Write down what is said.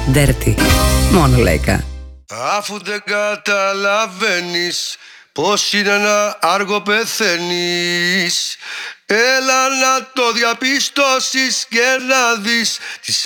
Dirty. Μόνο Λέικα. Αφού δεν καταλαβαίνεις πως είναι να άργο πεθαίνεις, έλα να το διαπιστώσεις και να δεις τις